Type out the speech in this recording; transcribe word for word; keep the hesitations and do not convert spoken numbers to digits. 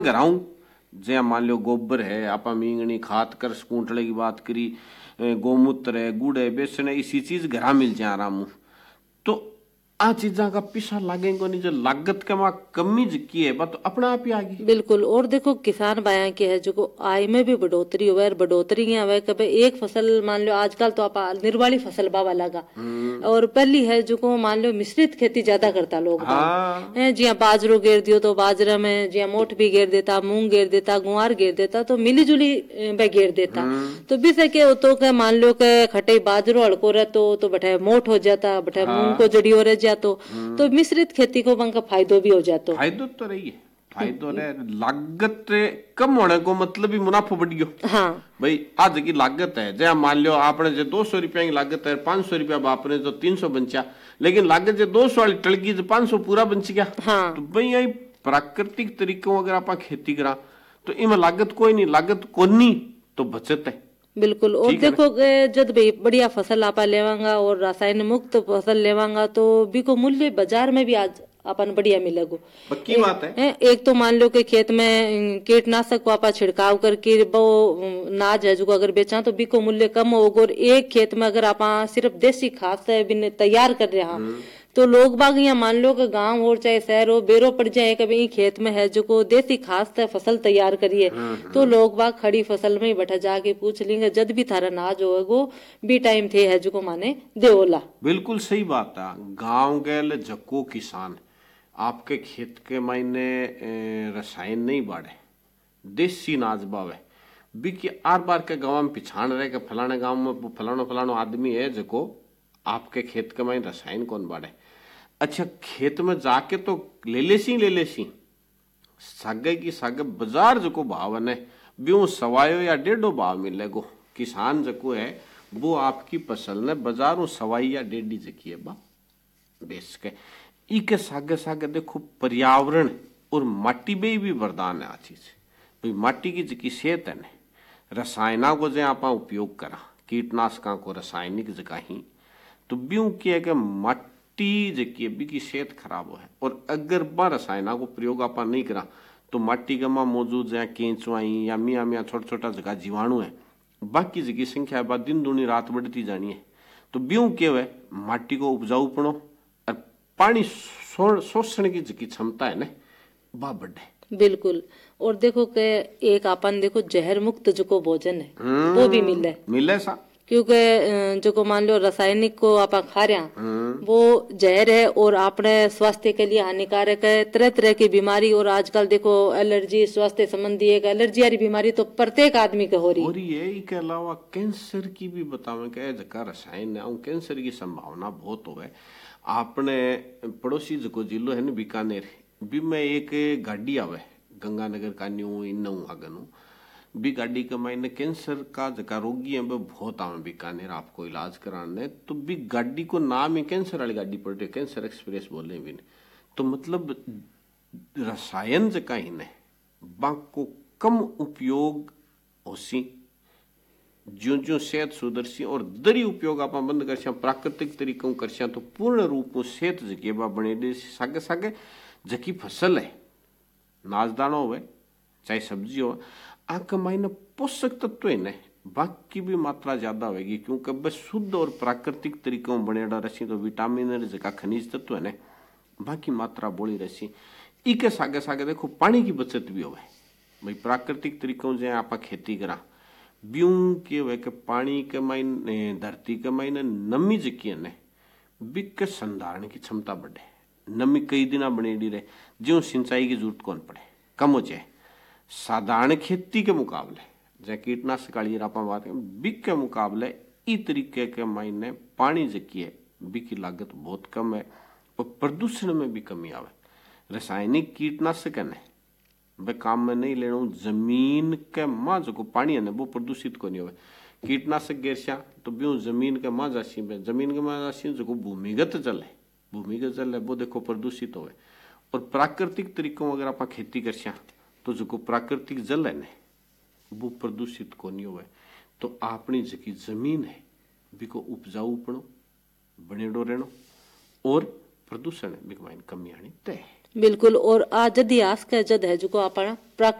घराऊ जे मान लो गोबर है आपा मींगणी खाद कर स्कूंटले की बात करी गोमूत्र है गुड़ है बेसन है इसी चीज घरा मिल जाए आराम तो आ चीजा का पिछा लागेंगे नहीं जो लागत के वहां कमी की है बात तो अपना आप ही आ गई। बिल्कुल। और देखो किसान भाई के है जो आय में भी बढ़ोतरी हुआ है बढ़ोतरी क्या हुआ कभी एक फसल मान लो आजकल तो आप निर्वाली फसल बाबा लगा और पहली है जो को मान लो मिश्रित खेती ज्यादा करता लोग हाँ। जिया बाजरो घेर दियो तो बाजरा में जिया मोठ भी घेर देता मूंग घेर देता गुआर घेर देता तो मिली जुली बे घेर देता तो भी सके तो के मान लो के खटे बाजरो हड़को रहतो तो बैठे मोठ हो जाता बैठे हाँ। मूंग को जड़ियो रह जातो तो मिश्रित खेती को बंका फायदो भी हो जातो। फायदो तो रही है फायदो रे लागत कम होने को मतलब ही मुनाफो बढ़ गयो। हाँ भाई आज की लागत है जैसे मान लो आपने जो दो सौ रुपया की लागत है पांच सौ रुपया आपने जो तीन सौ बचा लेकिन लागत जो दो सौ वाली टलगी जो पांच सौ पूरा बच गया। हाँ। तो भाई यही प्राकृतिक तरीकों अगर आप खेती करा तो इनमें लागत कोई नहीं लागत कोनी तो बचत है। बिल्कुल। और देखो जब भाई बढ़िया फसल आपा लेवांगा और रासायनिक मुक्त फसल लेवांगा तो भी को मूल्य बाजार में भी आज अपन बढ़िया मिलेगो। पक्की बात है। एक तो मान लो कि खेत में कीटनाशक को आपा छिड़काव करके वो नाज है जो अगर बेचा तो भी को मूल्य कम होगा और एक खेत में अगर आप सिर्फ देसी खाद से भी तैयार कर रहे हैं तो लोग बाग यहाँ मान लो कि गांव और चाहे शहर हो बेरो पड़ जाए कभी खेत में है जो को देसी खाद से फसल तैयार करिए तो लोग बाग खड़ी फसल में ही बैठा जाके पूछ लेंगे जब भी थारा नाज होगा भी टाइम थे है जो को माने देओला। बिल्कुल सही बात है। गांव गैल जक्को किसान आपके खेत के मायने रसायन नहीं बाढ़े देसी नाज बावे बिकी आर बार के गांव में पिछाण रहे के फलाने गांव में फलानो फलानो आदमी है जको आपके खेत के मायने रसायन कौन बाढ़े। अच्छा खेत में जाके तो ले ले सी ले ले सी सागे की सागे बाजार जको भाव ने ब्यू सवायो या डेढ़ो भाव मिलेगो किसान जको है वो आपकी फसल ने बाजारों सवाई या डेढ़ी जकी है बा बेच के इके सागे सागे देखो पर्यावरण और माटी में भी वरदान है आ चीज भाई माटी की जकी सेहत है ने रसायना को जो आप उपयोग करा कीटनाशकों को रासायनिक जगह ही तो ब्यू किया कि माटी जकी है की सेहत खराब हो है और अगर बा रसायना को प्रयोग आप नहीं करा तो माटी के में मौजूद जहाँ केंचुआई या मियाँ मियाँ छोटा छोटा जगह जीवाणु है बाकी जगह संख्या बाद दिन दूनी रात बढ़ती जानी है तो ब्यू क्या है माटी को उपजाऊपणो और पानी शोषण की जकी क्षमता है ना बा बढ़े। बिल्कुल। और देखो के एक अपन देखो जहर मुक्त जो को भोजन है वो भी मिले मिले सा क्योंकि जो को मान लो रासायनिक को आप खा रहे वो जहर है और अपने स्वास्थ्य के लिए हानिकारक है तरह तरह की बीमारी और आजकल देखो एलर्जी स्वास्थ्य संबंधी एक एलर्जी वाली बीमारी तो प्रत्येक आदमी को हो रही हो रही है। इसके अलावा कैंसर की भी बतावे के जका रसायन है कैंसर की संभावना बहुत हो है। आपने पड़ोसी जो जिलो है ना बीकानेर भी में एक गाड़ी आवे गंगानगर का न्यू इन आगन भी गाड़ी के मायने कैंसर का जका रोगी है बहुत आवे बीकानेर आपको इलाज कराने तो भी गाड़ी को नाम ही कैंसर वाली गाड़ी पड़ रही कैंसर एक्सप्रेस बोले भी तो मतलब रसायन जका ही ने को कम उपयोग होसी ज्यो ज्यो सेहत सुधरसी और दरी उपयोग आप बंद कर प्राकृतिक तरीकों कर तो पूर्ण रूप में सेहत जकी बने दे सागे सागे जकी फसल है नाजदानो हो चाहे सब्जी हो आंख मायने पोषक तत्व है ने बाकी भी मात्रा ज्यादा होगी क्योंकि बस शुद्ध और प्राकृतिक तरीकों बनेड़ा रसी तो विटामिन जका खनिज तत्व है ने बाकी मात्रा बोली रसी इके सागे सागे देखो पानी की बचत भी होवे भाई प्राकृतिक तरीकों से आप खेती करा ब्यू के वे के पानी के मायने धरती के मायने नमी जकी है ने बिक के संधारण की क्षमता बढ़े नमी कई दिन बनेडी रहे जो सिंचाई की जरूरत कौन पड़े कम हो जाए साधारण खेती के मुकाबले जै कीटनाशक वाली आप बात करें बिक के मुकाबले ई तरीके के मायने पानी जकी है बिक की लागत बहुत कम है और प्रदूषण में भी कमी आवे। रासायनिक कीटनाशक है वे काम में नहीं लेना जमीन के माँ जो पानी है वो प्रदूषित को नहीं हो कीटनाशक गेरसा तो ब्यू जमीन के माँ जासी में जमीन के माँ जासी जो भूमिगत जल है भूमिगत जल है वो देखो प्रदूषित हो और प्राकृतिक तरीकों अगर आप खेती कर तो जो प्राकृतिक जल है ने वो प्रदूषित को नहीं हो तो अपनी जकी जमीन है बिको उपजाऊपणो बनेडो रहनो और प्रदूषण है बिक माइन कमी आनी तय है। बिल्कुल। और आज जद आस का जद है जो अपना